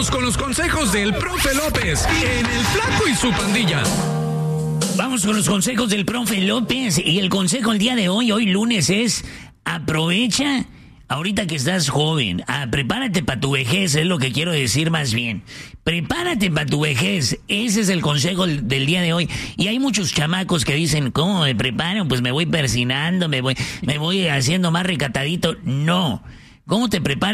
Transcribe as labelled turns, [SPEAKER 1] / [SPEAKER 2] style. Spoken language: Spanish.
[SPEAKER 1] Vamos con los consejos del profe López en El Flaco y su Pandilla.
[SPEAKER 2] Vamos con los consejos del profe López. Y el consejo el día de hoy lunes, es: aprovecha ahorita que estás joven. Prepárate para tu vejez, es lo que quiero decir más bien. Prepárate para tu vejez. Ese es el consejo del día de hoy. Y hay muchos chamacos que dicen: ¿cómo me preparo? Pues me voy persinando, me voy haciendo más recatadito. No. ¿Cómo te preparas?